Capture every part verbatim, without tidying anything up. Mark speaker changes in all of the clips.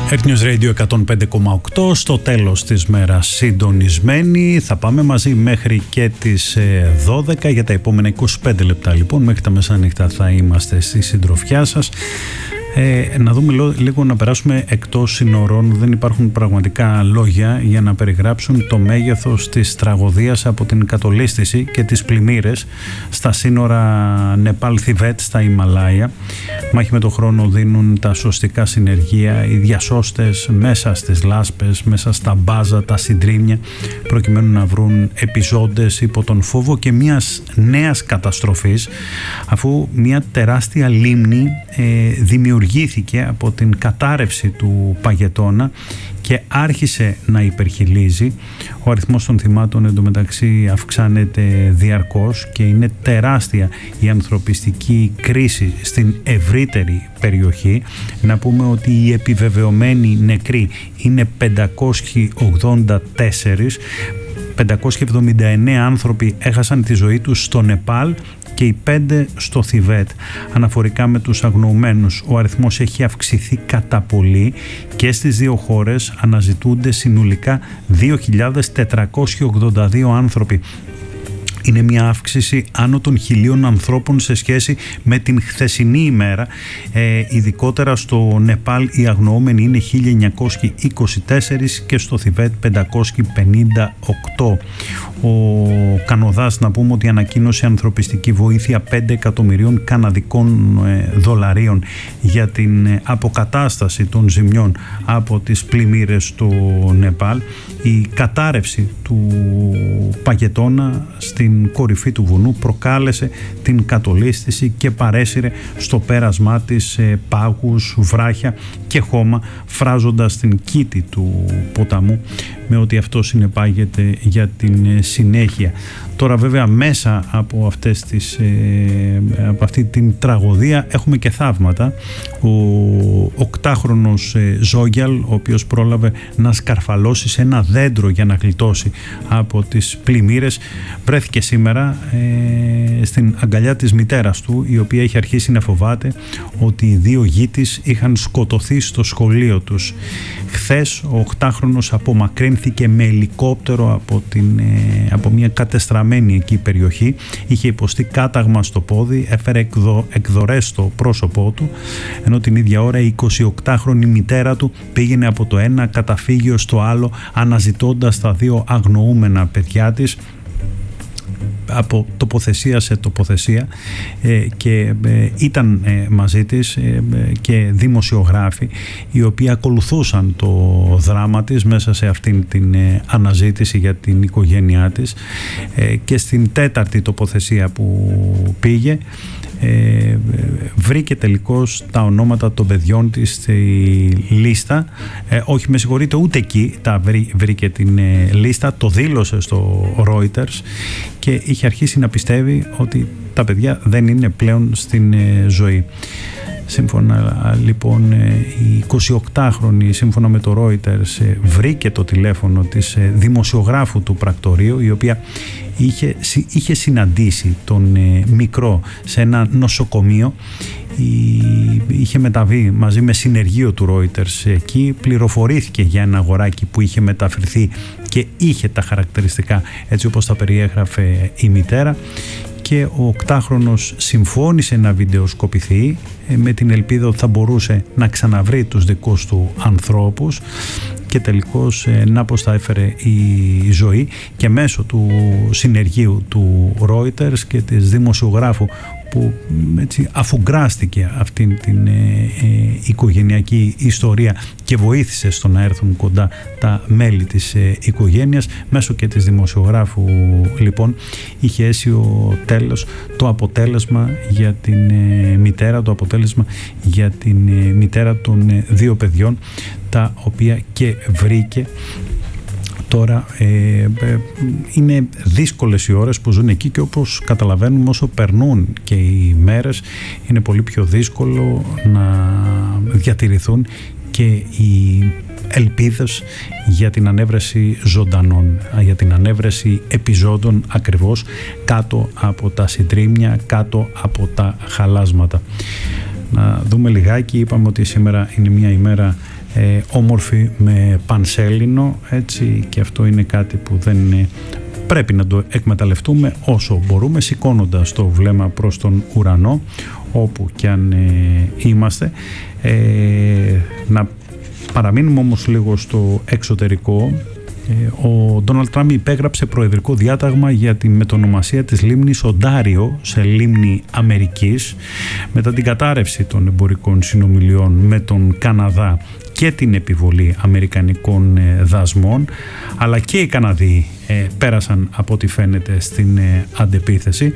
Speaker 1: Earth News Radio εκατόν πέντε κόμμα οκτώ, στο τέλος της μέρας συντονισμένοι. Θα πάμε μαζί μέχρι και τις δώδεκα για τα επόμενα είκοσι πέντε λεπτά. Λοιπόν, μέχρι τα μεσάνυχτα θα είμαστε στη συντροφιά σας. Ε, να δούμε λίγο, να περάσουμε εκτός σύνορων. Δεν υπάρχουν πραγματικά λόγια για να περιγράψουν το μέγεθος της τραγωδίας από την κατολίσθηση και τις πλημμύρες στα σύνορα Νεπάλ-Θιβέτ στα Ιμαλάια. Μάχη με το χρόνο δίνουν τα σωστικά συνεργεία, οι διασώστες μέσα στις λάσπες, μέσα στα μπάζα, τα συντρίμια, προκειμένου να βρουν επιζώντες υπό τον φόβο και μιας νέας καταστροφής, αφού μια τεράστια λίμνη ε, δημιουργήθηκε από την κατάρρευση του παγετώνα και άρχισε να υπερχειλίζει. Ο αριθμός των θυμάτων εντωμεταξύ αυξάνεται διαρκώς και είναι τεράστια η ανθρωπιστική κρίση στην ευρύτερη περιοχή. Να πούμε ότι οι επιβεβαιωμένοι νεκροί είναι πεντακόσιοι ογδόντα τέσσερα, πεντακόσιοι εβδομήντα εννέα άνθρωποι έχασαν τη ζωή τους στο Νεπάλ και οι πέντε στο Θιβέτ. Αναφορικά με τους αγνοωμένους, ο αριθμός έχει αυξηθεί κατά πολύ και στις δύο χώρες αναζητούνται συνολικά δύο χιλιάδες τετρακόσιοι ογδόντα δύο άνθρωποι. Είναι μια αύξηση άνω των χιλίων ανθρώπων σε σχέση με την χθεσινή ημέρα. Ε, ειδικότερα στο Νεπάλ οι αγνοούμενοι είναι χίλια εννιακόσιοι είκοσι τέσσερα και στο Θιβέτ πεντακόσιοι πενήντα οκτώ. Ο Καναδάς, να πούμε ότι ανακοίνωσε ανθρωπιστική βοήθεια πέντε εκατομμυρίων καναδικών ε, δολαρίων για την αποκατάσταση των ζημιών από τις πλημμύρες στο Νεπάλ. Η κατάρρευση του παγετώνα στην κορυφή του βουνού προκάλεσε την κατολίσθηση και παρέσυρε στο πέρασμά της ε, πάγους, βράχια και χώμα, φράζοντας την κήτη του ποταμού με ό,τι αυτό συνεπάγεται για την ε, συνέχεια. Τώρα βέβαια μέσα από, αυτές τις, ε, από αυτή την τραγωδία έχουμε και θαύματα. Ο οκτάχρονος ε, Ζόγιαλ, ο οποίος πρόλαβε να σκαρφαλώσει σε ένα δέντρο για να γλιτώσει από τις πλημμύρες, βρέθηκε σήμερα ε, στην αγκαλιά της μητέρας του, η οποία είχε αρχίσει να φοβάται ότι οι δύο γη της είχαν σκοτωθεί στο σχολείο τους. Χθες ο οκτάχρονος απομακρύνθηκε με ελικόπτερο από, την, ε, από μια κατεστραμμένη εκεί περιοχή. Είχε υποστεί κάταγμα στο πόδι, έφερε εκδο, εκδορές στο πρόσωπό του, ενώ την ίδια ώρα η εικοσιοκτάχρονη μητέρα του πήγαινε από το ένα καταφύγιο στο άλλο αναζητώντας τα δύο αγνοούμενα παιδιά της από τοποθεσία σε τοποθεσία ε, και ε, ήταν ε, μαζί της ε, και δημοσιογράφοι οι οποίοι ακολουθούσαν το δράμα της μέσα σε αυτήν την ε, αναζήτηση για την οικογένειά της ε, και στην τέταρτη τοποθεσία που πήγε ε, βρήκε τελικώς τα ονόματα των παιδιών της στη λίστα, ε, όχι με συγχωρείτε ούτε εκεί τα βρή, βρήκε την ε, λίστα, το δήλωσε στο Reuters και είχε αρχίσει να πιστεύει ότι τα παιδιά δεν είναι πλέον στην ε, ζωή. Σύμφωνα λοιπόν η εικοσιοκτάχρονη, σύμφωνα με το Reuters, βρήκε το τηλέφωνο της δημοσιογράφου του πρακτορείου, η οποία είχε, είχε συναντήσει τον μικρό σε ένα νοσοκομείο. Είχε μεταβεί μαζί με συνεργείο του Reuters εκεί, πληροφορήθηκε για ένα αγοράκι που είχε μεταφερθεί και είχε τα χαρακτηριστικά έτσι όπως τα περιέγραφε η μητέρα, και ο οκτάχρονος συμφώνησε να βιντεοσκοπηθεί με την ελπίδα ότι θα μπορούσε να ξαναβρει τους δικούς του ανθρώπους και τελικώς να πως τα έφερε η ζωή, και μέσω του συνεργείου του Reuters και της δημοσιογράφου που έτσι αφουγκράστηκε αυτήν την ε, ε, οικογενειακή ιστορία και βοήθησε στο να έρθουν κοντά τα μέλη της ε, οικογένειας, μέσω και της δημοσιογράφου λοιπόν είχε αίσιο τέλος το αποτέλεσμα για την ε, μητέρα, το αποτέλεσμα για την ε, μητέρα των ε, δύο παιδιών, τα οποία και βρήκε. Τώρα ε, ε, είναι δύσκολες οι ώρες που ζουν εκεί και όπως καταλαβαίνουμε όσο περνούν και οι μέρες είναι πολύ πιο δύσκολο να διατηρηθούν και οι ελπίδες για την ανέβρεση ζωντανών, για την ανέβρεση επιζώντων ακριβώς κάτω από τα συντρίμμια, κάτω από τα χαλάσματα. Να δούμε λιγάκι, είπαμε ότι σήμερα είναι μια ημέρα ε, όμορφη με πανσέλινο, έτσι, και αυτό είναι κάτι που δεν είναι, πρέπει να το εκμεταλλευτούμε όσο μπορούμε, σηκώνοντας το βλέμμα προς τον ουρανό όπου κι αν ε, είμαστε. ε, να παραμείνουμε όμως λίγο στο εξωτερικό. Ο Ντόναλντ Τραμπ υπέγραψε προεδρικό διάταγμα για τη μετονομασία της λίμνης Οντάριο σε λίμνη Αμερικής μετά την κατάρρευση των εμπορικών συνομιλιών με τον Καναδά και την επιβολή αμερικανικών δασμών, αλλά και οι Καναδοί ε, πέρασαν από ό,τι φαίνεται στην ε, αντεπίθεση.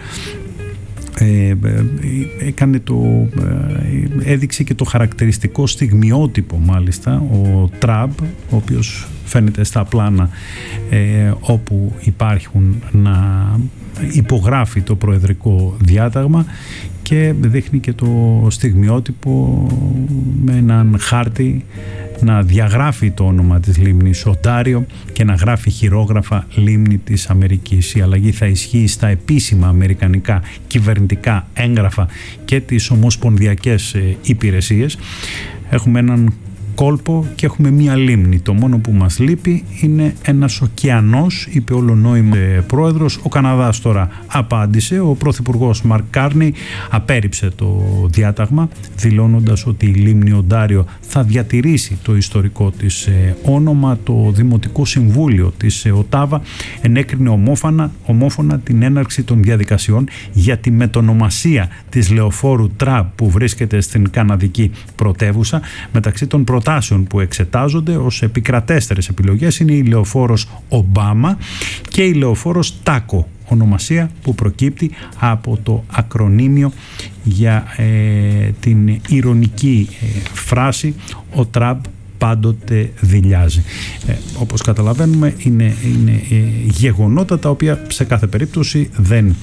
Speaker 1: Ε, έκανε το, ε, έδειξε και το χαρακτηριστικό στιγμιότυπο μάλιστα ο Τραμπ, ο οποίος φαίνεται στα πλάνα ε, όπου υπάρχουν, να υπογράφει το προεδρικό διάταγμα, και δείχνει και το στιγμιότυπο με έναν χάρτη να διαγράφει το όνομα της λίμνης Οντάριο και να γράφει χειρόγραφα λίμνη της Αμερικής. Η αλλαγή θα ισχύει στα επίσημα αμερικανικά κυβερνητικά έγγραφα και τις ομοσπονδιακές υπηρεσίες. Έχουμε έναν κόλπο και έχουμε μία λίμνη. Το μόνο που μας λείπει είναι ένας ωκεανός, είπε ολονόημα πρόεδρος. Ο Καναδάς τώρα απάντησε. Ο πρωθυπουργός Μαρκ Κάρνι απέρριψε το διάταγμα, δηλώνοντας ότι η λίμνη Οντάριο θα διατηρήσει το ιστορικό της όνομα. Το Δημοτικό Συμβούλιο της Οτάβα ενέκρινε ομόφωνα, ομόφωνα την έναρξη των διαδικασιών για τη μετονομασία της λεωφόρου Τραμπ που βρίσκεται στην καναδική πρωτεύουσα. Μεταξύ των προτάσεων που εξετάζονται ως επικρατέστερες επιλογές είναι η λεωφόρος Ομπάμα και η λεωφόρος Τάκο, ονομασία που προκύπτει από το ακρονίμιο για ε, την ηρωνική ε, φράση «Ο Τραμπ πάντοτε δειλιάζει». Ε, όπως καταλαβαίνουμε είναι, είναι ε, γεγονότα τα οποία σε κάθε περίπτωση δεν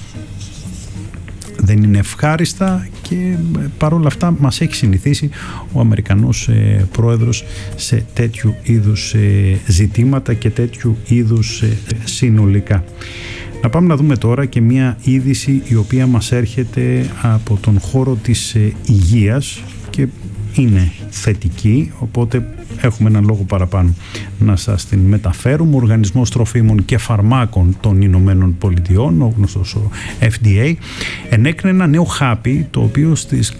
Speaker 1: δεν είναι ευχάριστα, και παρόλα αυτά μας έχει συνηθίσει ο Αμερικανός ε, πρόεδρος σε τέτοιου είδους ε, ζητήματα και τέτοιου είδους ε, συνολικά. Να πάμε να δούμε τώρα και μια είδηση η οποία μας έρχεται από τον χώρο της ε, υγείας και είναι θετική, οπότε έχουμε έναν λόγο παραπάνω να σας την μεταφέρουμε. Ο Οργανισμός Τροφίμων και Φαρμάκων των Ηνωμένων Πολιτειών, ο γνωστός ο Εφ Ντι Έι, ενέκρινε ένα νέο χάπι το οποίο στις